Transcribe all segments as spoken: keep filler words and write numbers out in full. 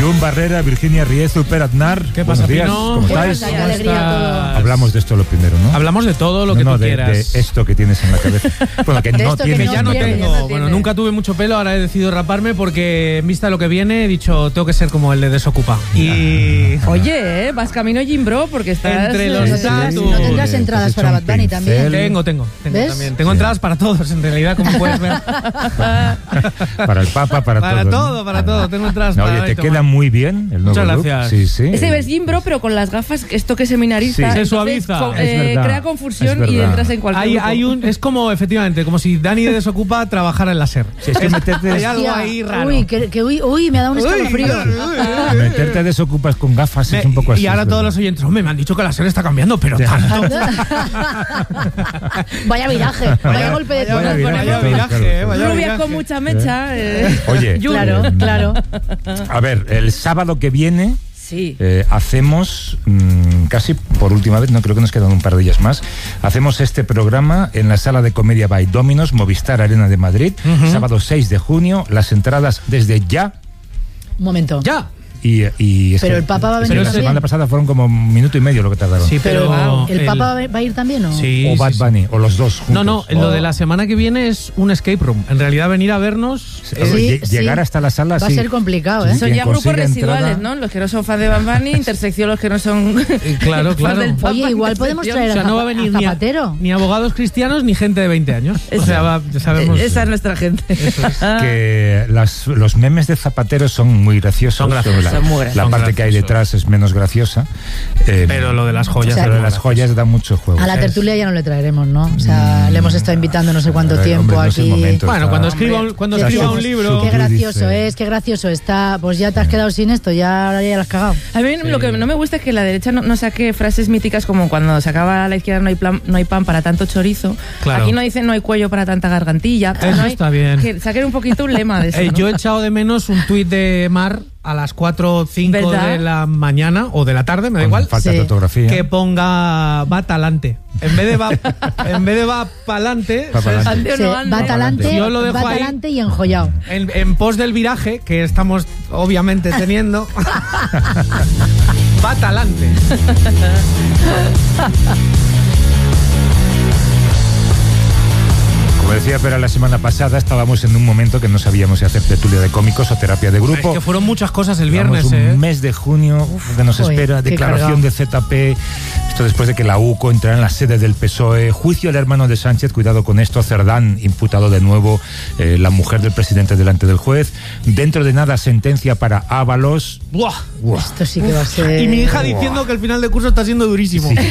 Jun Barrera, Virginia Riezu, Per Aznar. ¿Qué pasa, días. Pino? ¿Cómo estáis? Qué alegría todo. Hablamos de esto lo primero, ¿no? Hablamos de todo lo no, que no, tú de, quieras. de esto que tienes en la cabeza. Bueno, que De no esto que tienes. no Ya no tiene, tengo. ya no Bueno, tiene. nunca tuve mucho pelo, ahora he decidido raparme porque en vista de lo que viene he dicho, tengo que ser como el de Desocupa. Y... Oye, eh, vas camino Jimbro porque estás... Entre eh, los no datos. tendrás- No tendrás Sí, entradas has hecho para un Bad Bunny pincel. también. Tengo, tengo, tengo ¿Ves? también. Tengo Sí. entradas para todos, en realidad, como puedes ver. Para el Papa, para, Para todo. todo, ¿no? para todo. Tengo entradas No, para oye, te esto, queda man. muy bien el nuevo Muchas look. gracias. Sí, sí. Ese ves Jimbro, pero con las gafas, esto que seminariza. Sí. Se entonces, suaviza. co- Es eh, verdad, crea es confusión y verdad. entras en cualquier Hay, grupo. hay un, es como, efectivamente, como si Dani de Desocupa trabajara en la SER. Sí, es que meterte, Hay algo Hostia, ahí raro. Uy, que, que uy, uy, me ha dado un escalofrío. meterte desocupas con gafas Me- es un poco así. y ahora es todos verdad. los oyentes, hombre, me han dicho que la SER está cambiando, pero Ya. tanto. Vaya viraje, vaya, golpe de vaya tono. viraje, Vaya todo, viraje, claro. eh, vaya Rubias viraje. con mucha mecha. Eh. Oye, Claro, eh, claro. a ver, el sábado que viene Sí. eh, hacemos, mmm, casi por última vez, no creo que nos quedan un par de días más, hacemos este programa en la sala de comedia by Dominos, Movistar Arena de Madrid, Ujú. sábado seis de junio, las entradas desde ya. Un momento. Ya. Y, y es Pero que- el Papa va a es que venir la también. semana pasada fueron como un minuto y medio lo que tardaron. Sí, Pero, pero... ¿el Papa va a ir también o...? Sí, o sí, Bad sí. Bunny, o los dos juntos. No, no, lo de la semana que viene es un escape room. En realidad venir a vernos... Sí, es- lle- sí. llegar hasta la sala Va a sí. ser complicado, Sí, ¿eh? Son quien ya grupos consiga residuales, entrada- ¿no? Los que no son fans de Bad Bunny, intersección los que no son... Eh, claro, fans claro. del Papa, Oye, igual podemos traer O sea, no va a venir ni, a- Zapatero. ni abogados cristianos ni gente de veinte años. O Esa- sea, va- ya sabemos... Esa es nuestra gente. Eso es. Que las, los memes de Zapatero son muy graciosos. Son graciosos, La, son muy graciosos. la Son parte que hay graciosos. detrás es menos graciosa. Eh, Pero lo de las joyas... O sea, pero es de las joyas da mucho juego. A la Es- tertulia ya no le traeremos, ¿no? O sea, le hemos estado invitando no sé cuánto A ver, tiempo hombre, no es el aquí. momento. Bueno, Está- cuando escriba un, cuando Qué escriba un gracioso, libro... Qué Tú gracioso dices. es, qué gracioso está. Pues ya te has quedado sin esto, ya, ahora ya lo has cagado. A mí lo que no me gusta es que la derecha no, no saque frases míticas como cuando se acaba a la izquierda no hay, plan, no hay pan para tanto chorizo. Claro. Aquí no dicen no hay cuello para tanta gargantilla. Eso no hay- está bien. Que saquen un poquito un lema de eso. Eh, ¿no? Yo he echado de menos un tuit de Mar a las cuatro o cinco ¿Verdad? de la mañana o de la tarde, me da Con igual. falta Sí. de ortografía. Que ponga va talante. En vez de va, en vez de va pa'lante, Va pa'lante. Ande o Sí, no ande. va talante, Yo lo dejo va ahí. talante y enjollado. en, en pos del viraje, que estamos obviamente teniendo, va talante. Como decía Pera la semana pasada, estábamos en un momento que no sabíamos si hacer tertulia de cómicos o terapia de grupo. Es que fueron muchas cosas el Llevamos viernes, un ¿eh? mes de junio que nos joder, espera, qué declaración cargado. de Z P, esto después de que la U C O entrara en la sede del P S O E, juicio al hermano de Sánchez, cuidado con esto, Cerdán imputado de nuevo, eh, la mujer del presidente delante del juez, dentro de nada sentencia para Ábalos. Buah. Buah. Esto sí que va a ser... Y mi hija diciendo que el final de curso está siendo durísimo. Sí.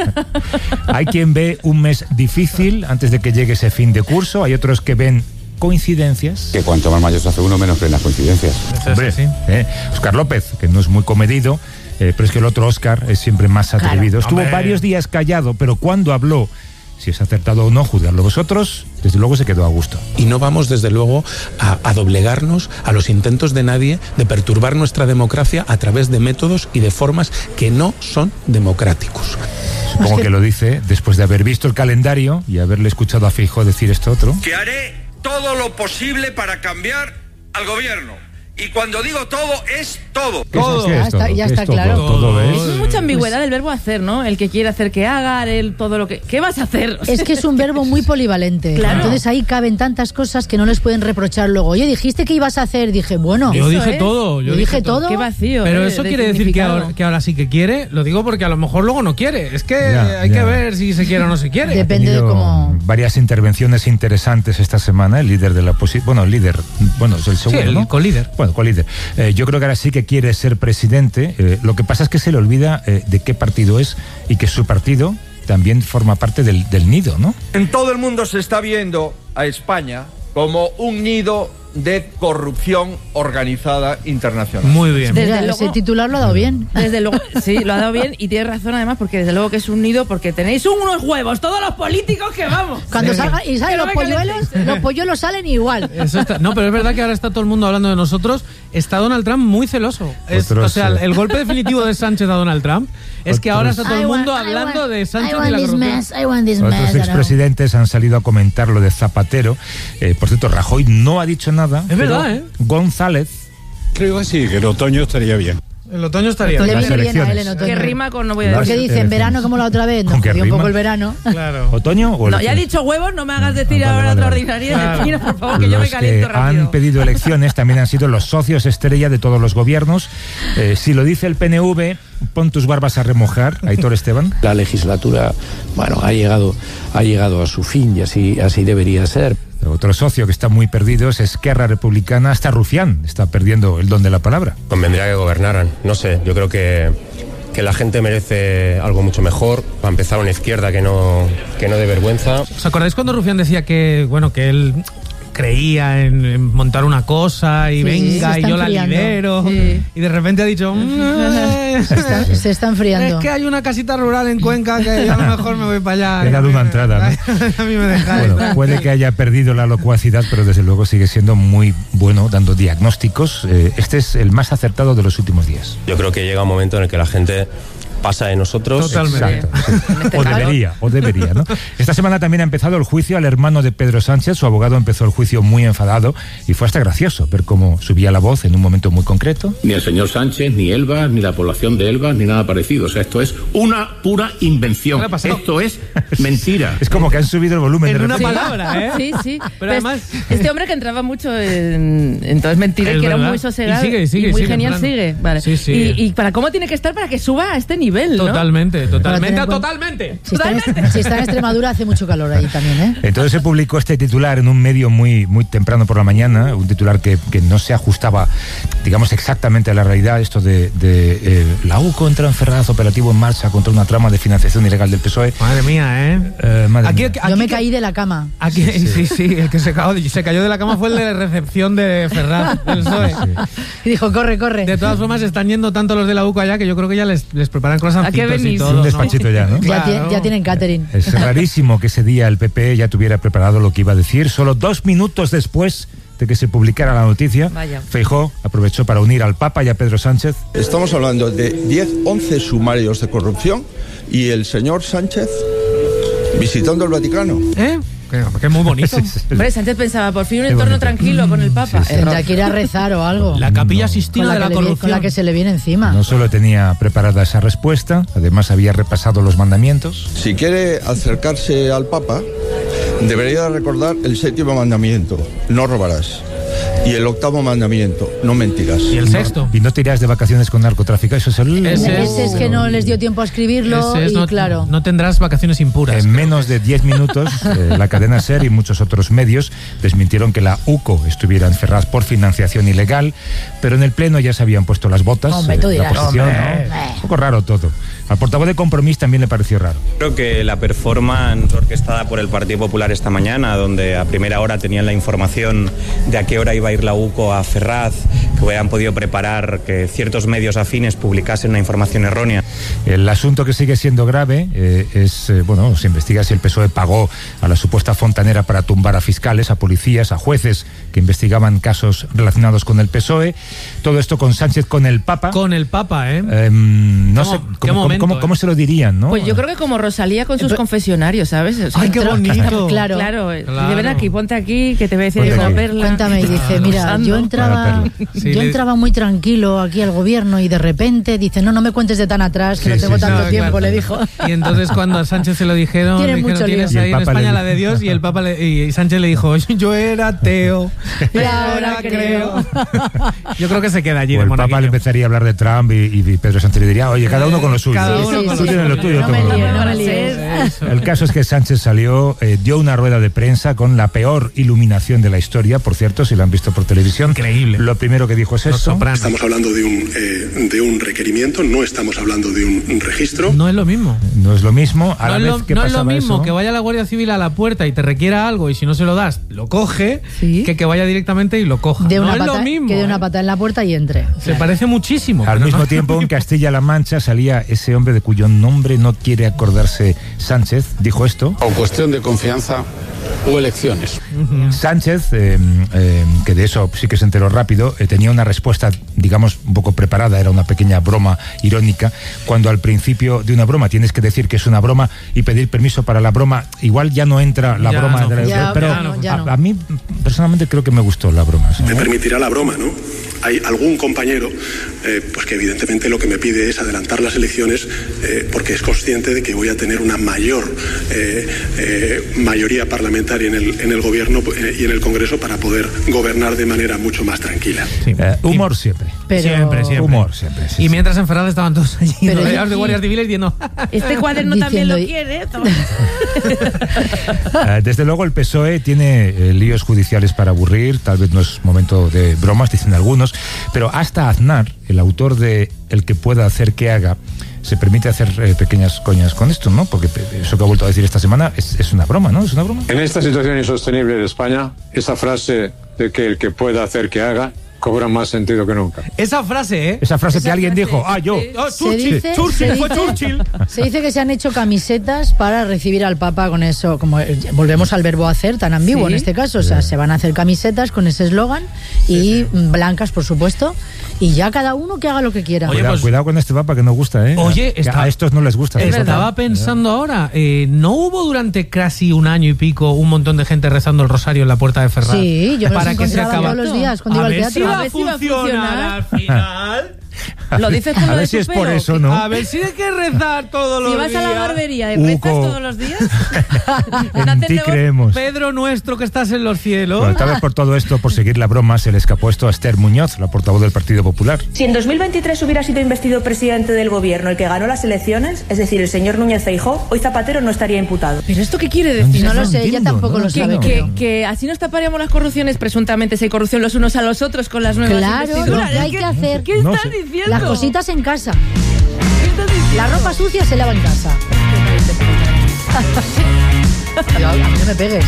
Hay quien ve un mes difícil antes de que llegue ese fin de curso, hay otros que ven coincidencias. Que cuanto más mayor se hace uno, menos creen las coincidencias. Eso es Hombre, así. eh, Óscar López, que no es muy comedido, eh, pero es que el otro Óscar es siempre más atrevido. Estuvo Hombre. varios días callado, pero cuando habló, si es acertado o no, juzgarlo vosotros, desde luego se quedó a gusto. Y no vamos, desde luego, a, a doblegarnos a los intentos de nadie de perturbar nuestra democracia a través de métodos y de formas que no son democráticos. Supongo Es que- que lo dice después de haber visto el calendario y haberle escuchado a Feijóo decir esto otro. Que haré todo lo posible para cambiar al gobierno. Y cuando digo todo, es todo. ¿Qué es- Todo. qué es Ya está- todo? ya ¿Qué está es todo? claro. Todo es. Es mucha ambigüedad del verbo hacer, ¿no? El que quiere hacer que haga, el todo lo que... ¿Qué vas a hacer? Es que es un verbo muy polivalente. Claro. Entonces ahí caben tantas cosas que no les pueden reprochar luego. Oye, dijiste que ibas a hacer. Dije, bueno. Yo Eso dije es. todo. Yo Yo dije todo. Qué vacío. Pero eh, eso de quiere decir que significado. ahora, que ahora sí que quiere. Lo digo porque a lo mejor luego no quiere. Es que Ya, hay ya. que ver si se quiere o no se quiere. Depende de tenido cómo... varias intervenciones interesantes esta semana, el líder de la oposición, bueno, el líder, bueno, es el Sí, segundo, el ¿no? colíder. Bueno, colíder. Eh, yo creo que ahora sí que quiere ser presidente. Eh, lo que pasa es que se le olvida eh, de qué partido es y que su partido también forma parte del, del nido, ¿no? En todo el mundo se está viendo a España como un nido de corrupción organizada internacional. Muy bien. Desde Mira, luego- ese titular lo ha dado bien. Desde luego, sí, lo ha dado bien y tiene razón además porque desde luego que es un nido porque tenéis unos huevos, todos los políticos que vamos. Cuando Sí. salgan y salen Que no los me polluelos, calentéis. los polluelos salen igual. Eso está- no, pero es verdad que ahora está todo el mundo hablando de nosotros. Está Donald Trump muy celoso. Es- Otros, o sea, eh. el golpe definitivo de Sánchez a Donald Trump es que Otros- ahora está todo el I want- mundo I hablando want- de Sánchez I y want la this corrupción. mess, I want this Otros mess, I don't- expresidentes han salido a comentar lo de Zapatero. Eh, por cierto, Rajoy no ha dicho nada. Es verdad, pero ¿eh? González Creo que sí, que el otoño estaría bien. El otoño estaría Le bien. viene bien a él en otoño. Que rima con no voy a decir. Porque dicen verano como la otra vez, nos ¿Con qué jodió un rima? poco el verano. Claro. ¿Otoño o No, ya he elecciones? dicho huevos, no me hagas decir Ah, vale, ahora vale, otra vale. ordinaria Claro. de China, por favor, que yo me Los caliento que rápido. han pedido elecciones también han sido los socios estrella de todos los gobiernos. Eh, si lo dice el P N V, pon tus barbas a remojar, Aitor Esteban. La legislatura, bueno, ha llegado, ha llegado a su fin y así, así debería ser. Otro socio que está muy perdido es Esquerra Republicana, hasta Rufián está perdiendo el don de la palabra. Convendría que gobernaran, no sé, yo creo que, que la gente merece algo mucho mejor, para empezar una izquierda que no, que no dé vergüenza. ¿Os acordáis cuando Rufián decía que, bueno, que él creía en, en montar una cosa y Sí, venga se y está yo la enfriando. lidero? Sí. Y de repente ha dicho... "Mm, eh, Se está, se está enfriando. es que hay una casita rural en Cuenca que yo a lo mejor me voy para allá". He dado una entrada, ¿no? A mí me dejáis. Bueno, puede que haya perdido la locuacidad, pero desde luego sigue siendo muy bueno dando diagnósticos. Eh, este es el más acertado de los últimos días. Yo creo que llega un momento en el que la gente pasa de nosotros. Totalmente. Exacto. O debería, o debería, ¿no? Esta semana también ha empezado el juicio al hermano de Pedro Sánchez. Su abogado empezó el juicio muy enfadado y fue hasta gracioso ver cómo subía la voz en un momento muy concreto. Ni el señor Sánchez, ni Elba, ni la población de Elba, ni nada parecido. O sea, esto es una pura invención. ¿Qué le ha pasado? Esto es mentira. Es como que han subido el volumen En de una repente. palabra, ¿eh? Sí, sí. Pero Pero además- es- este hombre que entraba mucho en, en todo es mentira, Es que era verdad. muy sosegado Y sigue, y sigue, muy sigue genial, entrando. sigue. Vale. Sí, sí. Y, y para cómo tiene que estar para que suba a este nivel, ¿no? Totalmente, Para totalmente, tener buen- totalmente. Si está, en, si está en Extremadura hace mucho calor ahí también, ¿eh? Entonces se publicó este titular en un medio muy, muy temprano por la mañana, un titular que, que no se ajustaba, digamos, exactamente a la realidad, esto de, de eh, la U contra en Ferraz, operativo en marcha contra una trama de financiación ilegal del P S O E. Madre mía, ¿eh? Eh, madre Aquí- mía. aquí- Yo me que- caí de la cama. Aquí, sí. sí, el que se cayó, se cayó de la cama fue el de recepción de Ferraz, del P S O E. Y dijo, corre, corre. De todas formas, están yendo tanto los de la U C allá que yo creo que ya les, les preparan ¿A qué croissantitos y venís? todo. Un ¿no? despachito ya, ¿no? Ya, Claro. tie- ya tienen catering. Es rarísimo que ese día el P P ya tuviera preparado lo que iba a decir. Solo dos minutos después de que se publicara la noticia, Vaya. Feijóo aprovechó para unir al Papa y a Pedro Sánchez. Estamos hablando de diez, once sumarios de corrupción y el señor Sánchez visitando el Vaticano. ¿Eh? Que, que es muy bonito. Hombre, Sánchez pensaba, por fin un Qué entorno bonito. tranquilo con el Papa. Sí, sí. Error. Tendrá que ir a rezar o algo. La capilla No. Sistina con, la de que la le vi- corrupción. con la que se le viene encima. No solo tenía preparada esa respuesta, además había repasado los mandamientos. Si quiere acercarse al Papa, debería recordar el séptimo mandamiento, no robarás. Y el octavo mandamiento, no mentirás. Y el sexto. Y no te irás de vacaciones con narcotráfico, eso es el... Ese Ese es que no les dio tiempo a escribirlo Ese es, y no, claro. no tendrás vacaciones impuras. En menos de diez minutos, eh, la cadena SER y muchos otros medios desmintieron que la U C O estuviera en Ferraz por financiación ilegal, pero en el Pleno ya se habían puesto las botas. Hombre, tú eh, la dirás. oposición, Hombre. ¿no? Un poco raro todo. Al portavoz de Compromís también le pareció raro. Creo que la performance orquestada por el Partido Popular esta mañana, donde a primera hora tenían la información de a qué hora iba a ir la U C O a Ferraz, que hubieran podido preparar que ciertos medios afines publicasen una información errónea. El asunto que sigue siendo grave eh, es, eh, bueno, se investiga si el P S O E pagó a la supuesta fontanera para tumbar a fiscales, a policías, a jueces que investigaban casos relacionados con el P S O E. Todo esto con Sánchez, con el Papa. Con el Papa, ¿eh? Eh, no ¿Cómo- sé qué cómo, momento, cómo- eh? cómo se lo dirían, ¿no? Pues yo creo que como Rosalía con sus Eh, confesionarios, ¿sabes? O sea, ¡Ay, qué entró- bonito! Claro. Claro, eh, Claro. ven aquí, ponte aquí, que te voy a decir Ponte una aquí. perla. Cuéntame, y dice, mira, Rozando. yo entraba, Para Sí, yo le- entraba muy tranquilo aquí al gobierno y de repente dice, no, no me cuentes de tan atrás, que Sí, no tengo sí, tanto No, tiempo, claro. le dijo. Y entonces cuando a Sánchez se lo dijeron, Tiene dijeron, mucho lío. tienes Y el ahí en Papa España le la de Dios, y el Papa le- y Sánchez le dijo, yo era ateo, Y ahora creo. Yo creo que se queda allí O de el Papa le monaguillo. empezaría a hablar de Trump y, y Pedro Sánchez le diría, oye, cada uno con lo suyo. Cada uno Sí, con sí, Tú sí. tienes lo tuyo, yo No tengo me lo líes, mío. no me líes. Eso. El caso es que Sánchez salió, eh, dio una rueda de prensa con la peor iluminación de la historia, por cierto, si la han visto por televisión. Increíble. Lo primero que dijo es Los esto. Sopranos. Estamos hablando de un, eh, de un requerimiento, no estamos hablando de un, un registro. No es lo mismo. No es lo mismo. A No la es vez lo, que no es lo pasaba mismo eso, que vaya la Guardia Civil a la puerta y te requiera algo y si no se lo das, lo coge, Sí. que que vaya directamente y lo coja. De no una es pata, lo mismo. que de una ¿eh? pata en la puerta y entre. Se parece muchísimo. Al pero mismo no. tiempo, en Castilla-La Mancha salía ese hombre de cuyo nombre no quiere acordarse Sánchez. Dijo esto. O cuestión de confianza, o elecciones. Uh-huh. Sánchez, eh, eh, que de eso sí que se enteró rápido, eh, tenía una respuesta, digamos, un poco preparada, era una pequeña broma irónica, cuando al principio de una broma tienes que decir que es una broma y pedir permiso para la broma, igual ya no entra la ya broma, no, de la, ya, pero ya no, ya a, no. a mí personalmente creo que me gustó la broma. ¿Sí? Me permitirá la broma, ¿no? Hay algún compañero eh, pues que evidentemente lo que me pide es adelantar las elecciones eh, porque es consciente de que voy a tener una mayor eh, eh, mayoría parlamentaria en el, en el gobierno eh, y en el Congreso para poder gobernar de manera mucho más tranquila. Sí. Eh, humor siempre. Pero... Siempre, siempre. Humor siempre. Sí, y sí. mientras en Ferraz estaban todos allí, Pero rodeados yo- de guardias civiles diciendo... Este cuaderno también Diciendo- lo quiere. Toma. Eh, desde luego el P S O E tiene eh, líos judiciales para aburrir, tal vez no es momento de bromas, dicen algunos, pero hasta Aznar, el autor de El que pueda hacer que haga, se permite hacer eh, pequeñas coñas con esto, ¿no? Porque eh, eso que ha vuelto a decir esta semana es, es una broma, ¿no? ¿Es una broma? En esta situación insostenible de España, esa frase de que el que pueda hacer que haga cobra más sentido que nunca. Esa frase, ¿eh? Esa frase Esa que alguien frase, dijo, ah, yo. sí. Oh, Se Churchill, dice- Churchill, se fue dice- Churchill. Se dice que se han hecho camisetas para recibir al Papa con eso, como eh, volvemos al verbo hacer, tan ambiguo Sí. en este caso, o sea, se van a hacer camisetas con ese eslogan y mm, blancas, por supuesto, y ya cada uno que haga lo que quiera. Oye, Cuidado, pues- cuidado con este Papa que no gusta, ¿eh? Oye, Que está- a estos no les gusta. ¿sí? Estaba pensando ahora, eh, ¿no hubo durante casi un año y pico un montón de gente rezando el rosario en la puerta de Ferraz? Sí, yo me los para que se encontraba acaba todos los días cuando a iba al ver si teatro. va A a ver si va a funcionar funcionar. al final. Lo dices con A lo ver de si tu es por pelo, eso, ¿o ¿no? A ver si hay que rezar todos los Si vas días. a la barbería y rezas Uco. todos los días. En no te ti negocio. creemos. Pedro nuestro que estás en los cielos. Bueno, tal vez por todo esto, por seguir la broma, se le escapó esto a Esther Muñoz, la portavoz del Partido Popular. Si en dos mil veintitrés hubiera sido investido presidente del gobierno el que ganó las elecciones, es decir, el señor Núñez Feijóo, hoy Zapatero no estaría imputado. ¿Pero esto qué quiere decir? No lo No sé, ella entiendo, tampoco no lo Que, sabe. que, creo. que así nos taparíamos las corrupciones, presuntamente si hay corrupción los unos a los otros con las nuevas Claro, investiduras. lo que hay que hacer. ¿Qué No estás sé. diciendo? Las cositas en casa. ¿Qué estás diciendo? La ropa sucia se lava en casa. Yo, a mí no me pegues.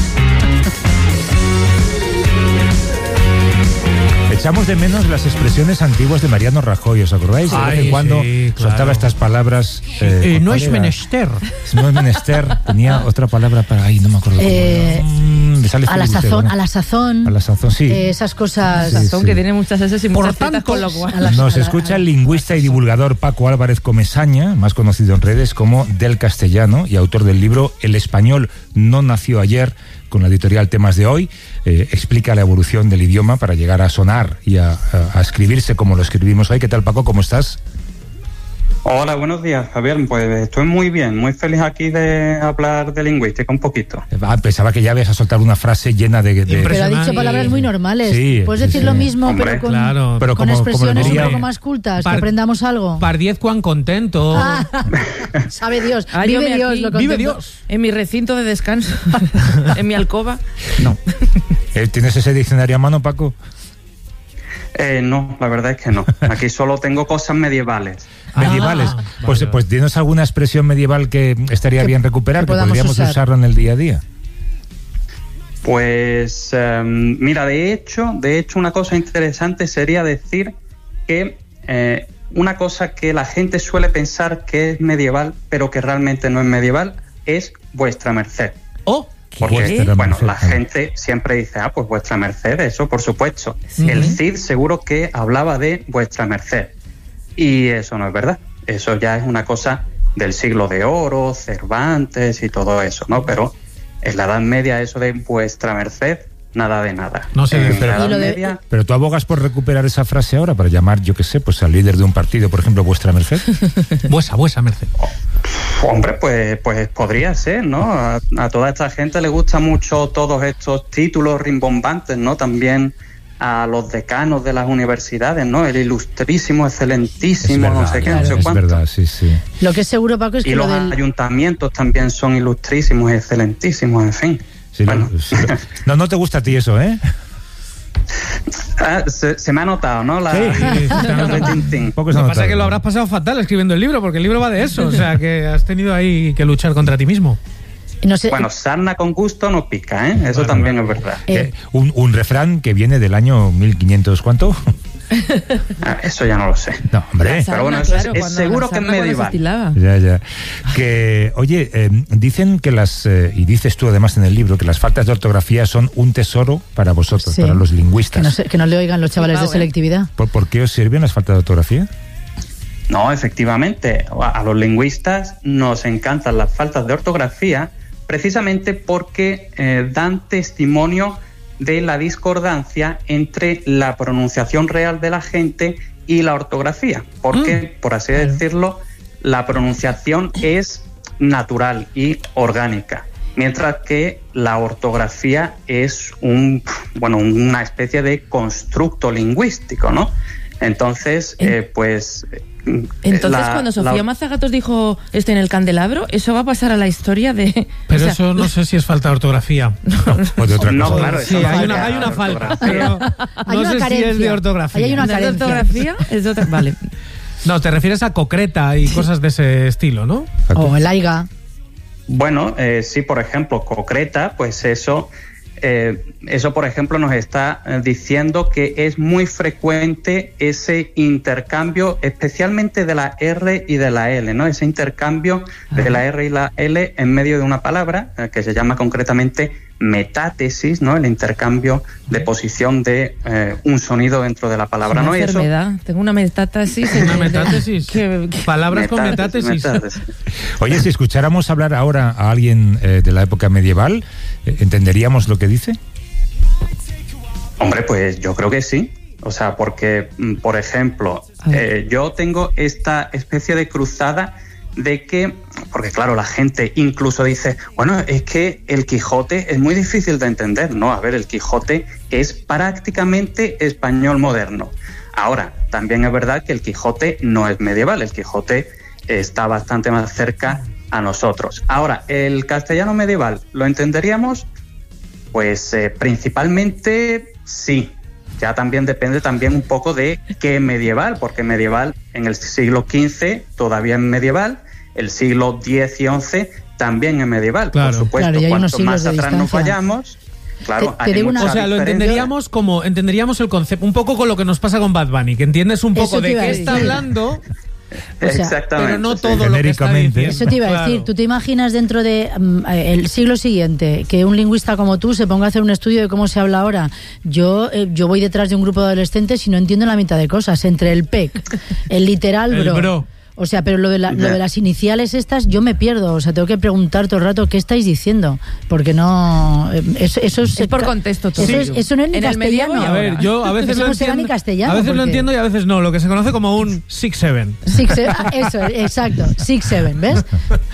Echamos de menos las expresiones antiguas de Mariano Rajoy, ¿os acordáis? De vez en Ay, cuando sí, claro. soltaba estas palabras. eh, Eh, no ¿cuál es era? menester. No es menester. Tenía otra palabra para. Ay, no me acuerdo. cómo Eh, era. Mm, me sale A la filibustero, sazón, ¿no? a la sazón. A la sazón, sí. eh, esas cosas. Sí, Razón sí. que tiene muchas S y Por muchas zetas, tanto, con lo cual. a la- Nos a la- escucha el lingüista y divulgador Paco Álvarez Comesaña, más conocido en redes como Del Castellano y autor del libro El español no nació ayer, con la editorial Temas de Hoy. Eh, explica la evolución del idioma para llegar a sonar y a, a- a escribirse como lo escribimos hoy. ¿Qué tal, Paco? ¿Cómo estás? Hola, buenos días, Javier. Pues estoy muy bien, muy feliz aquí de hablar de lingüística un poquito. Ah, pensaba que ya ibas a soltar una frase llena de... de- Pero ha dicho palabras muy normales. Sí, Puedes sí, decir sí. lo mismo, Hombre, pero con, claro. Pero con como- como expresiones diría- un poco más cultas, Par- que aprendamos algo. Par diez cuan contento. Ah, sabe Dios, Ah, yo vive me Dios, aquí- lo Vive contemplo. Dios. En mi recinto de descanso, en mi alcoba. No. Eh, ¿Tienes ese diccionario a mano, Paco? Eh, no, la verdad es que no. Aquí solo tengo cosas medievales. Medievales. Ah, pues, vale, pues ¿tienes alguna expresión medieval que estaría Que- bien recuperar, que que, podamos podríamos usar. usarlo en el día a día? Pues eh, mira, de hecho, de hecho una cosa interesante sería decir que eh, una cosa que la gente suele pensar que es medieval, pero que realmente no es medieval, es vuestra merced. Oh, Porque, Vuestra bueno, merced, la claro. gente siempre dice, ah, pues vuestra merced, eso por supuesto. Sí. El Cid seguro que hablaba de vuestra merced. Y eso no es verdad. Eso ya es una cosa del siglo de oro, Cervantes y todo eso, ¿no? Pero en la Edad Media eso de vuestra merced, nada de nada. No sé, en pero- la Edad Y lo de- Media, Pero tú abogas por recuperar esa frase ahora para llamar, yo qué sé, pues al líder de un partido, por ejemplo, vuestra merced. vuesa, vuesa merced. hombre, pues, pues podría ser, ¿no? A, a toda esta gente le gusta mucho todos estos títulos rimbombantes, ¿no? También a los decanos de las universidades, ¿no? El ilustrísimo, excelentísimo, Es no verdad, sé qué, claro, no sé es cuánto. verdad, sí, sí. Lo que es seguro, Paco, es Y que lo los del... ayuntamientos también son ilustrísimos, excelentísimos, en fin. Sí, lo- Bueno. sí, lo- no, no te gusta a ti eso, ¿eh? Ah, se, se me ha notado, ¿no? La, Sí, sí, se ha el notado. retintín. Poco se ha Lo que pasa notado. es que lo habrás pasado fatal escribiendo el libro, porque el libro va de eso. O sea, que has tenido ahí que luchar contra ti mismo. No sé, Bueno, sarna con gusto no pica, ¿eh? Eso Bueno, también bueno. es verdad. eh, Un, un refrán que viene del año mil quinientos, ¿cuánto? Ah, eso ya no lo sé. No, hombre. Pero bueno, eso es, es seguro que es medieval. Ya, ya. Que, oye, eh, dicen que las, eh, y dices tú además en el libro, que las faltas de ortografía son un tesoro para vosotros, Sí. para los lingüistas. Que no, se- que no le oigan los chavales Sí, de va, selectividad. ¿Por, por qué os sirven las faltas de ortografía? No, efectivamente, a a los lingüistas nos encantan las faltas de ortografía precisamente porque eh, dan testimonio de la discordancia entre la pronunciación real de la gente y la ortografía, porque, por así decirlo, la pronunciación es natural y orgánica, mientras que la ortografía es un, bueno, una especie de constructo lingüístico, ¿no? Entonces, eh, pues... Entonces, la- cuando Sofía la- Mazagatos dijo estoy en el candelabro, eso va a pasar a la historia de... Pero o sea, eso no sé si es falta de ortografía. O de otra No, cosa. claro, Sí, eso no hay falta una, hay de una falta, ortografía. pero Hay no una sé si es carencia. de ortografía. Ahí hay una ¿no es de carencia. ortografía? Es de otra... Vale. No, te refieres a concreta y cosas de ese estilo, ¿no? O el aiga. Bueno, eh, sí, por ejemplo, concreta, pues eso, eh, eso por ejemplo nos está eh, diciendo que es muy frecuente ese intercambio, especialmente de la R y de la L, ¿no? Ese intercambio de la R y la L en medio de una palabra, eh, que se llama concretamente metátesis, ¿no? El intercambio de posición de eh, un sonido dentro de la palabra, Una ¿no? Y eso- enfermedad. Tengo una metástasis. Una metátesis. Que- que- Palabras con Metátesis, metátesis. metátesis. Oye, si escucháramos hablar ahora a alguien eh, de la época medieval, eh, ¿entenderíamos lo que dice? Hombre, pues yo creo que sí. O sea, porque, mm, por ejemplo, eh, yo tengo esta especie de cruzada de que, porque claro, la gente incluso dice, bueno, es que el Quijote es muy difícil de entender. No, a ver, el Quijote es prácticamente español moderno. Ahora, también es verdad que el Quijote no es medieval, el Quijote está bastante más cerca a nosotros. Ahora, ¿el castellano medieval lo entenderíamos? Pues eh, principalmente sí. Ya también depende también un poco de qué medieval, porque medieval en el siglo quince todavía es medieval, el siglo diez y once también es medieval. Claro. Por supuesto, Claro, y hay unos cuanto más siglos de atrás nos distancia. vayamos, claro, Te- te hay digo una- mucha O sea, lo diferencia. entenderíamos como entenderíamos el concepto, un poco con lo que nos pasa con Bad Bunny, que entiendes un poco Eso te de iba a qué está decir. hablando, O sea, Exactamente. pero no sí. todo lo que está Genéricamente. diciendo. Eso te iba a Claro. decir. ¿Tú te imaginas dentro de mm, el siglo siguiente que un lingüista como tú se ponga a hacer un estudio de cómo se habla ahora? Yo eh, yo voy detrás de un grupo de adolescentes y no entiendo la mitad de cosas. Entre el P E C, el literal El bro. bro. O sea, pero lo de, la- lo Ya. de las iniciales estas, yo me pierdo. O sea, tengo que preguntar todo el rato qué estáis diciendo. Porque no... eh, Eso, eso es, Es por contexto todo. Eso, es- eso no es ni En el medievo castellano. y A ver, yo a veces Eso lo no será entiendo, ni castellano, a veces lo porque- entiendo y a veces no, lo que se conoce como un six seven. Six, eh, eso, exacto. Six, seven, ¿ves?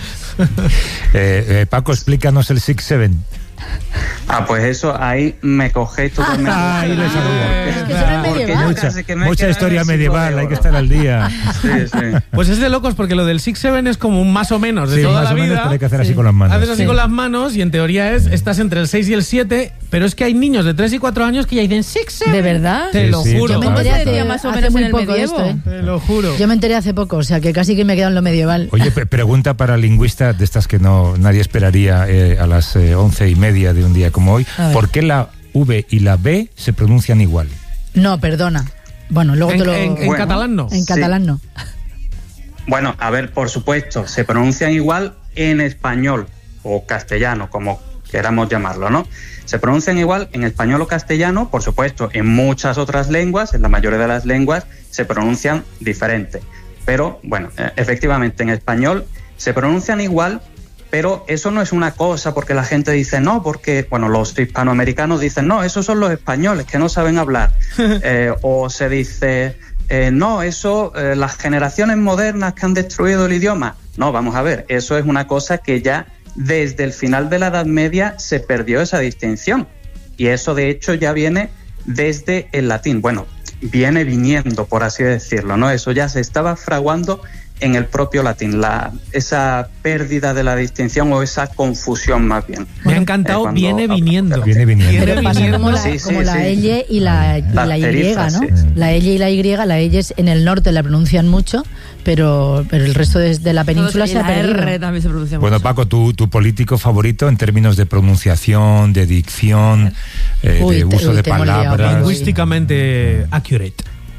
Eh, eh, Paco, explícanos el six seven. Ah, pues eso, ahí me cogéis totalmente. Ahí le saludo. Es que eso no es Porque medieval. yo Mucha, casi que me he mucha quedado historia en el siglo medieval, de hay que oro. estar al día. Sí, sí. Pues es de locos porque lo del six seven es como un más o menos de Sí, toda más la o menos, vida. pero hay que hacer así con las manos. Haces así Sí. con las manos y en teoría es estás entre el seis y el siete, pero es que hay niños de tres y cuatro años que ya dicen six seven. ¿De verdad? Te Sí, lo sí, juro. Yo me ¿Cómo enteré se hace, decía más o hace menos muy en el poco de medievo? esto, ¿eh? Te lo juro. Yo me enteré hace poco, o sea que casi que me he quedado en lo medieval. Oye, pe- pregunta para lingüista de estas que no nadie esperaría eh, a las eh, once y media de un día como hoy. A ver. ¿Por qué la V y la B se pronuncian igual? No, perdona. Bueno, luego En, te lo... en- en Bueno. catalán no. en Sí. catalán no. Bueno, a ver, por supuesto, se pronuncian igual en español o castellano, como queramos llamarlo, ¿no? Se pronuncian igual en español o castellano, por supuesto, en muchas otras lenguas, en la mayoría de las lenguas, se pronuncian diferente. Pero, bueno, eh, efectivamente, en español se pronuncian igual, pero eso no es una cosa porque la gente dice no, porque, bueno, los hispanoamericanos dicen no, esos son los españoles que no saben hablar. Eh, o se dice... Eh, no, eso, eh, las generaciones modernas que han destruido el idioma. No, vamos a ver, eso es una cosa que ya desde el final de la Edad Media se perdió esa distinción. Y eso, de hecho, ya viene desde el latín. Bueno, viene viniendo, por así decirlo, ¿no? Eso ya se estaba fraguando en el propio latín, la, esa pérdida de la distinción o esa confusión más bien. Me ha encantado, Eh, cuando- viene viniendo. Viene viniendo. Pero pasa como la, Sí, sí, como la sí. L y la, y La la Y, tarifa, ¿no? sí. La L y la Y, la L es en el norte la pronuncian mucho, pero, pero el resto de, de la península Todos- y se ha la perdido. R también se pronuncia Bueno, mucho. Paco, tu, tu político favorito en términos de pronunciación, de dicción, eh, Uy, de te- uso uy, de te hemos liado, palabras. Paco. Lingüísticamente accurate.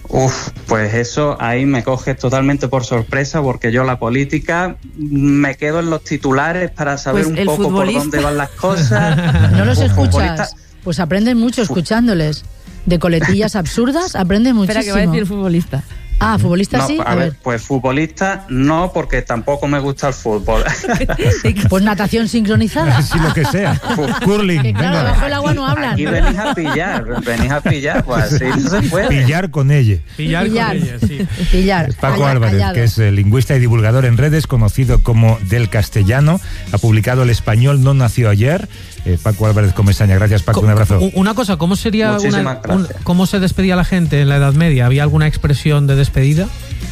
Uf, pues eso ahí me coge totalmente por sorpresa, porque yo la política me quedo en los titulares para saber Pues un el poco futbolista. por dónde van las cosas. ¿No los Uf, escuchas? futbolista- Pues aprenden mucho escuchándoles. De coletillas absurdas aprenden muchísimo. Espera, que va a decir futbolista. Ah, futbolista No, sí. a ver, pues futbolista no, porque tampoco me gusta el fútbol. Pues natación sincronizada. Sí, lo que sea. Curling, Que claro, venga. debajo del agua no hablan. Aquí venís a pillar, venís a pillar, pues así no se puede. Pillar con ella. Pillar, Pillar. con ella, sí. Pillar. Paco Calla- Álvarez, callado. que es eh, lingüista y divulgador en redes, conocido como Del Castellano, ha publicado El español no nació ayer. Eh, Paco Álvarez Comesaña, gracias Paco, un abrazo. U- Una cosa, ¿cómo sería Muchísimas una, un- gracias. cómo se despedía la gente en la Edad Media? ¿Había alguna expresión de despedida?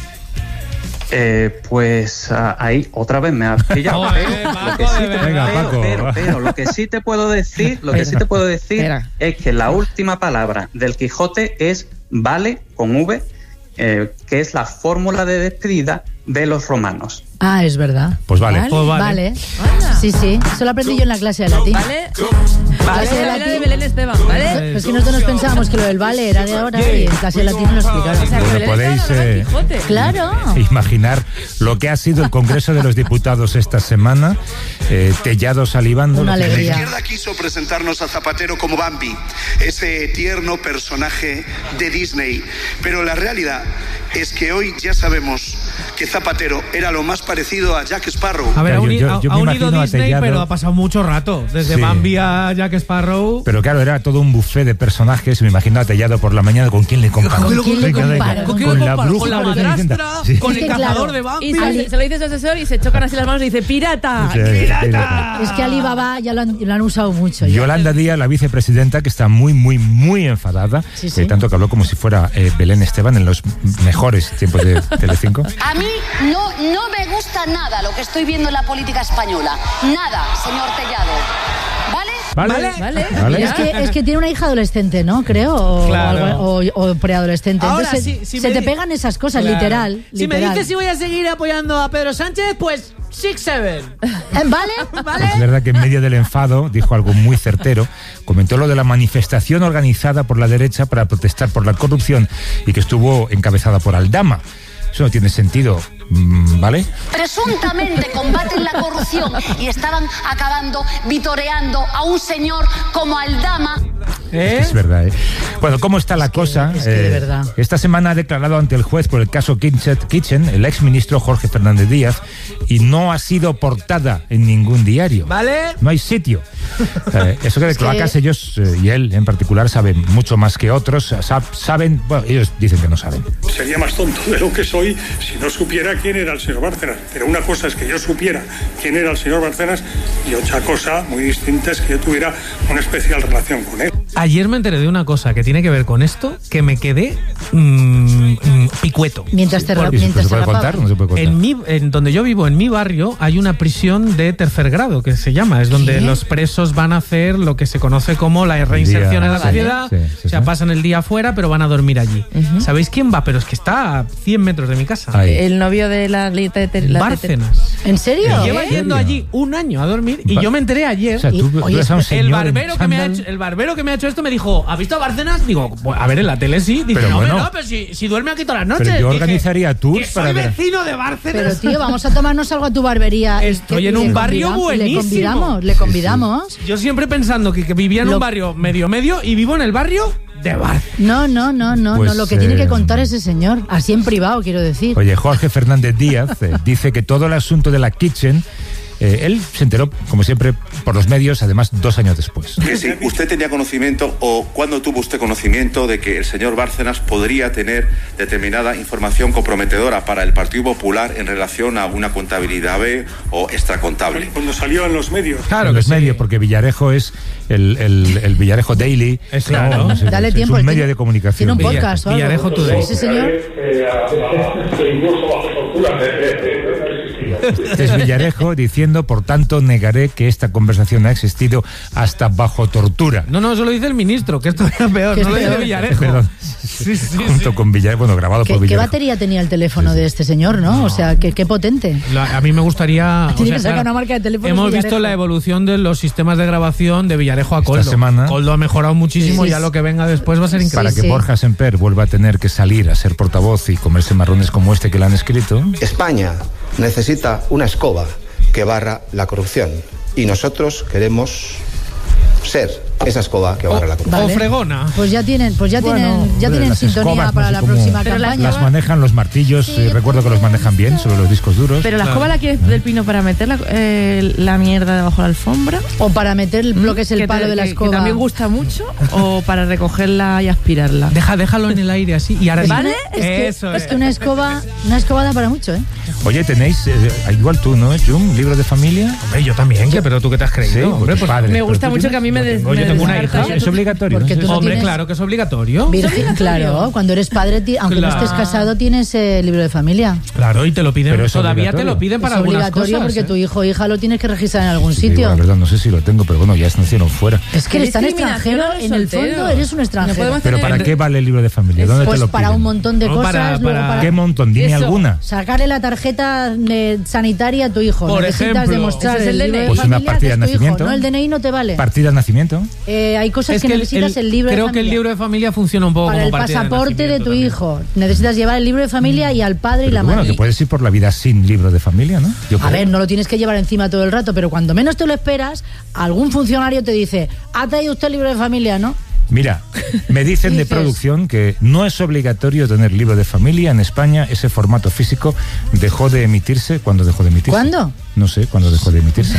Eh, pues ah, ahí otra vez me has pillado. Joder, Pero Paco, lo que sí de te- verdad. Venga, pero, Paco. pero, pero lo que sí te puedo decir, lo que sí te puedo decir Espera. es que la última palabra del Quijote es vale con V, eh, que es la fórmula de despedida de los romanos. Ah, es verdad. Pues vale. Pues vale. Vale. Sí, sí. Eso lo aprendí yo en la clase de latín. ¿Vale? Clase de Vale, de latín. Belén Esteban, ¿vale? Pero es que nosotros nos pensábamos que lo del vale era de ahora y en clase de latín nos lo explicaron. O sea, que Bueno, Belén podéis, Esteban hablaba eh, en Quijote. Claro. Imaginar lo que ha sido el Congreso de los Diputados esta semana, eh, Tellado salivando. Una lo que- La alegría. izquierda quiso presentarnos a Zapatero como Bambi, ese tierno personaje de Disney. Pero la realidad es que hoy ya sabemos que Zapatero era lo más parecido a Jack Sparrow. A ver, Claro, ha, uni- yo- yo- ha- yo ha me unido imagino a Disney, Tellado. pero ha pasado mucho rato. Desde Sí. Bambi a Jack Sparrow. Pero claro, era todo un buffet de personajes. Me imagino a Tellado por la mañana. ¿Con quién le comparo? ¿Con quién le comparo? ¿Con Con, quién le la comparo? bruja Con la de Cenicienta. madrastra, Sí. con Es el que, cazador claro, de Bambi. Y se, se lo dice su asesor y se chocan así las manos y dice ¡pirata! Sí, ¡Pirata! Es que Alibaba ya lo han, lo han usado mucho. ya. Yolanda Díaz, la vicepresidenta, que está muy, muy, muy enfadada, Sí, sí. eh, tanto que habló como si fuera eh, Belén Esteban en los mejores tiempos de Telecinco. A mí no, no me gusta nada lo que estoy viendo en la política española. Nada, señor Tellado. ¿Vale? ¿Vale? Vale. ¿Vale? Es que, es que tiene una hija adolescente, ¿no? Creo. O, Claro. algo- o- o preadolescente. Ahora, Entonces, sí, sí se me te di- pegan esas cosas, Claro. literal. Si me literal. dices si voy a seguir apoyando a Pedro Sánchez, pues six seven. Eh, ¿Vale? Es verdad que en medio del enfado dijo algo muy certero. Comentó lo de la manifestación organizada por la derecha para protestar por la corrupción y que estuvo encabezada por Aldama. Eso no tiene sentido, mm, ¿vale? Presuntamente combaten la corrupción y estaban acabando vitoreando a un señor como Aldama. ¿Eh? Es verdad, ¿eh? Bueno, ¿cómo está la cosa? es que de Eh, verdad. Esta semana ha declarado ante el juez por el caso Kitchen, Kitchen el exministro Jorge Fernández Díaz, y no ha sido portada en ningún diario. ¿Vale? No hay sitio. Eh, eso que de Es que- cloacas ellos, eh, y él en particular, saben mucho más que otros. Sab- saben, bueno, ellos dicen que no saben. Sería más tonto de lo que soy si no supiera quién era el señor Bárcenas. Pero una cosa es que yo supiera quién era el señor Bárcenas y otra cosa muy distinta es que yo tuviera una especial relación con él. Ayer me enteré de una cosa que tiene que ver con esto, que me quedé mm, mm, picueto. Mientras te, ra- ¿Y eso mientras se puede te contar? rapaban. No se puede contar. En, mi, en donde yo vivo, en mi barrio, hay una prisión de tercer grado que se llama. Es donde ¿Qué? los presos van a hacer lo que se conoce como la reinserción día- en la Vale. sociedad. Sí, sí, o sea, sí. pasan el día afuera, pero van a dormir allí. ¿Sabéis quién va? Pero es que está a cien metros de mi casa. Ahí. El novio de la... la, la- Bárcenas. ¿En serio? Lleva ¿En yendo serio? allí un año a dormir y Va- yo me enteré ayer. O sea, tú, tú oye, eres a un señor el en barbero que me ha chándal. hecho, el barbero que me ha hecho esto me dijo, ¿has visto a Bárcenas? Digo, "Pues, a ver, en la tele sí. Dice, Pero no, bueno. hombre, no, pero si, si duerme aquí todas las noches. Pero yo Dije, organizaría tours que soy para ver. vecino de Bárcenas. Pero tío, vamos a tomarnos algo a tu barbería. Estoy ¿Y en le un barrio convidamos? buenísimo. Le convidamos, le convidamos. Yo siempre pensando que, que vivía en Lo- un barrio medio medio y vivo en el barrio de Bárcenas. No, no, no, no, Pues, no. Lo que tiene eh, que contar ese señor, así en privado, quiero decir. Oye, Jorge Fernández Díaz eh, dice que todo el asunto de la Kitchen, eh, él se enteró, como siempre, por los medios, además dos años después. Que si usted tenía conocimiento o cuándo tuvo usted conocimiento de que el señor Bárcenas podría tener determinada información comprometedora para el Partido Popular en relación a una contabilidad B o extracontable. Cuando salió en los medios. Claro en que los sí. medios, porque Villarejo es el, el, el Villarejo Daily. Es claro. No, es- Dale es tiempo, un él medio tiene- de comunicación. Tiene un Villa- podcast o algo. Villarejo Today. Ese señor. Este es Villarejo diciendo, por tanto, negaré que esta conversación ha existido hasta bajo tortura. No, no, eso lo dice el ministro, que esto era peor, no lo dice Villarejo. Perdón. Sí, sí, Junto sí. con Villarejo, bueno, grabado ¿Qué, por qué Villarejo. batería tenía el teléfono de este señor, no? O sea, qué, qué potente. La- a mí me gustaría... Tiene o sea, que sacar claro, una marca de teléfono. hemos visto la evolución de los sistemas de grabación de Villarejo a Coldo. semana. Coldo ha mejorado muchísimo, Sí, ya sí. lo que venga después va a ser increíble. Para que Borja Semper vuelva a tener que salir a ser portavoz y comerse marrones como este que le han escrito. España necesita una escoba que barra la corrupción y nosotros queremos ser esa escoba que barra la corrupción. O fregona. Pues ya tienen, pues ya Bueno, tienen, ya hombre, tienen las sintonía escobas, para no sé la cómo- próxima Pero las campaña. Las manejan los martillos, y recuerdo que los manejan bien sobre los discos duros. Pero la escoba la quieres del pino para meter la, eh, la mierda debajo de la alfombra. O para meter lo que es el Que palo te- de la que- escoba. Que también gusta mucho. O para recogerla y aspirarla. Deja, déjalo en el aire así y ahora... ¿Vale? Es que, Eso es que una escoba, una escoba da para mucho, ¿eh? Oye, tenéis, eh, igual tú, ¿no, Jum? ¿Libro de familia? Hombre, yo también, que pero tú qué te has creído, Sí, hombre, pues pues, padre. Me gusta Pero tú mucho tienes- que a mí me des- tengo- yo me tengo una descarta hija, ya Es tu- obligatorio. Porque ¿no? tú no Hombre, tienes- claro que es obligatorio. Virgen, claro, cuando eres padre, ti- aunque Claro. no estés casado, tienes el libro de familia. Claro, y te lo piden, Pero es todavía te obligatorio. lo piden para es algunas obligatorio cosas. porque ¿eh? tu hijo o hija lo tienes que registrar en algún Sí, sitio. la verdad, no sé si lo tengo, pero bueno, ya es nacieron fuera. Es que Qué eres tan discriminación extranjero, a los en el fondo solteros. eres un No extranjero. podemos ¿Pero tener- para qué vale el libro de familia? ¿Dónde Pues te lo para piden? un montón de No, cosas, para- luego para- para ¿Qué montón? Dime Eso. alguna. sacarle la tarjeta eh, sanitaria a tu hijo. Por Necesitas ejemplo. demostrar Ese es el el libro D N I. de Pues una familia partida que de es tu hijo. nacimiento. No, el D N I no te vale. ¿Partida de nacimiento? Eh, hay cosas Es que, que el- necesitas el, el- libro creo de que el familia. libro de familia funciona un poco Para como el partida pasaporte de, nacimiento tu también. hijo. Necesitas llevar el libro de familia y al padre y Pero la bueno, madre. que puedes ir por la vida sin libro de familia, ¿no? Yo A creo. ver, no lo tienes que llevar encima todo el rato, pero cuando menos te lo esperas, algún funcionario te dice, ¿ha traído usted el libro de familia, no? Mira, me dicen de Dices- producción que no es obligatorio tener libro de familia. En España ese formato físico dejó de emitirse. ¿Cuándo dejó de emitirse? ¿Cuándo? No sé, ¿cuándo dejó de emitirse?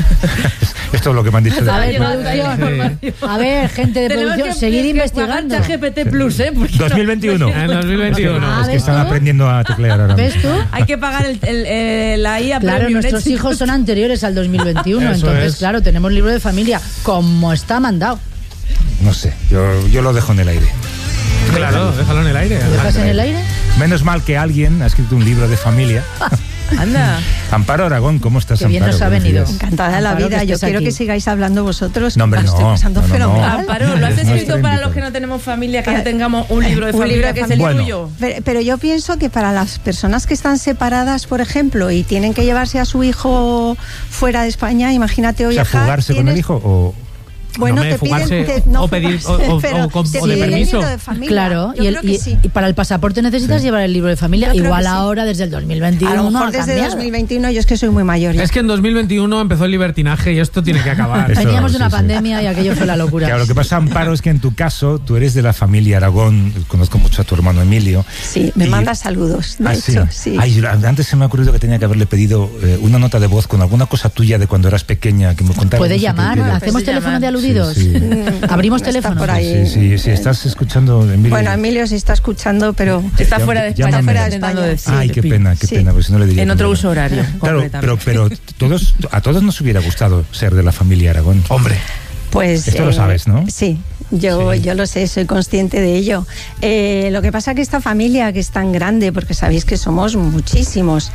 Esto es lo que me han dicho de A ver, llegado esta producción. A ver, gente de Tenemos producción, que- seguir que investigando. pagar G P T Plus, ¿eh? Porque dos mil veintiuno. En dos mil veintiuno. Ah, Es que ¿ves están tú? aprendiendo a teclear ahora ¿Ves mismo. tú? hay que pagar el, el- eh, la I A Claro, Premium, nuestros ¿eh, hijos chicos? son anteriores al dos mil veintiuno, Eso entonces, es. claro, tenemos libro de familia como está mandado. No sé, yo, yo lo dejo en el aire. Claro, déjalo en el aire. ¿Lo dejas en el aire? Menos mal que alguien ha escrito un libro de familia. Anda. Amparo Aragón, ¿cómo estás, Qué bien Amparo? nos ha Buenos venido. días. Encantada de la Amparo, vida. que Yo estés quiero aquí. que sigáis hablando vosotros. No, hombre, que lo no, estoy pasando no, no, no. fenomenal. Amparo, ¿lo has Es escrito nuestra para los invitada. que no tenemos familia, que no tengamos un libro de Un familia, libro de que es el familia. Bueno. tuyo? Pero, pero yo pienso que para las personas que están separadas, por ejemplo, y tienen que llevarse a su hijo fuera de España, imagínate O hoy sea, fugarse con el hijo o... Bueno, No me te piden fugarse te- no o pedir- fugarse, o- o- pero o con- te o de piden el permiso. libro de familia. Claro, Yo y, el- creo que y- sí. y para el pasaporte necesitas llevar el libro de familia. Yo creo Igual que sí. ahora, desde el dos mil A veintiuno, lo mejor ha desde cambiado. dos mil veintiuno, yo es que soy muy mayor ya. Es que en dos mil veintiuno empezó el libertinaje y esto tiene que acabar. Eso, Teníamos sí, una sí. pandemia y aquello fue la locura. Claro, lo que pasa, Amparo, es que en tu caso, tú eres de la familia Aragón, conozco mucho a tu hermano Emilio. Sí, me y- manda saludos, de Ah, hecho, sí. sí. Ay, yo- antes se me ha ocurrido que tenía que haberle pedido eh, una nota de voz con alguna cosa tuya de cuando eras pequeña, que me contara. Puede no sé qué llamar, quería. hacemos Puede teléfono llamar. de aludidos. Sí, sí. Abrimos Está teléfono. por ahí. Sí, sí, sí, estás escuchando, Emilio. Bueno, Emilio se está escuchando, pero Está Ya- fuera de ya España, me- fuera de intentando España. decir. Ay, qué pena, qué Sí. pena, pues si no le diría. En que otro no. uso horario. Claro, pero, completamente. pero todos, a todos nos hubiera gustado ser de la familia Aragón. Hombre. pues... Esto lo sabes, ¿no? Sí. Yo, yo lo sé, soy consciente de ello. Eh, lo que pasa que esta familia, que es tan grande, porque sabéis que somos muchísimos,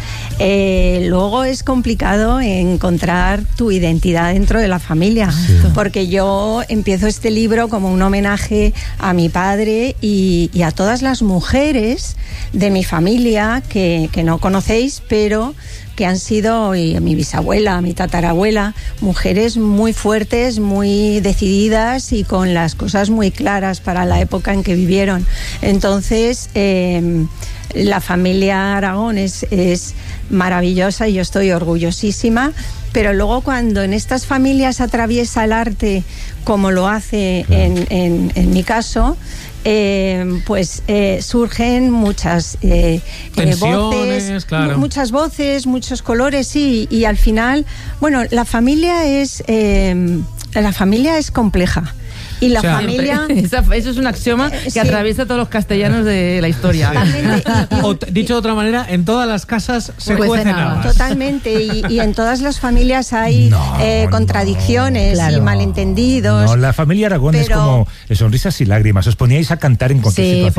eh, luego es complicado encontrar tu identidad dentro de la familia, porque yo empiezo este libro como un homenaje a mi padre y, y a todas las mujeres de mi familia que, que no conocéis, pero que han sido, y a mi bisabuela, a mi tatarabuela, mujeres muy fuertes, muy decididas y con las cosas muy claras para la época en que vivieron. Entonces, eh, la familia Aragón es, es maravillosa y yo estoy orgullosísima, pero luego cuando en estas familias atraviesa el arte, como lo hace en, en, en mi caso, eh, pues eh, surgen muchas eh, eh, Tensiones, voces, claro. mu- muchas voces, muchos colores, sí, y al final, bueno, la familia es eh, la familia es compleja. Y la O sea, familia... Esa- eso es un axioma que sí. atraviesa a todos los castellanos de la historia. Totalmente. Y- y un- O t- dicho de otra manera, en todas las casas se Cuecen cuecen habas. habas. Totalmente, y, y en todas las familias hay No, eh, no, contradicciones claro. y malentendidos. No, la familia Aragón es pero- como sonrisas y lágrimas. Os poníais a cantar en contextos. Sí,